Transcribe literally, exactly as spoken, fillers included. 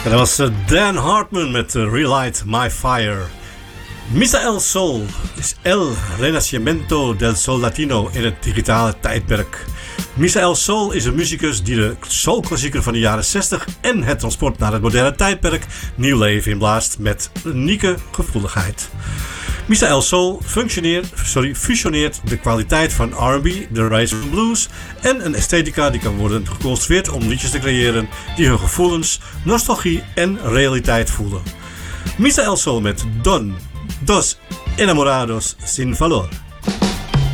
En dat was Dan Hartman met Relight My Fire. Misael Sol is El Renacimiento del Sol Latino in het digitale tijdperk. Misael Sol is een muzikus die de soulklassieker van de jaren zestig en het transport naar het moderne tijdperk nieuw leven inblaast met unieke gevoeligheid. Misael Sol sorry, fusioneert de kwaliteit van R en B, de Rise of Blues en een esthetica die kan worden geconstrueerd om liedjes te creëren die hun gevoelens, nostalgie en realiteit voelen. Misael Sol met Don Dos Enamorados Sin Valor.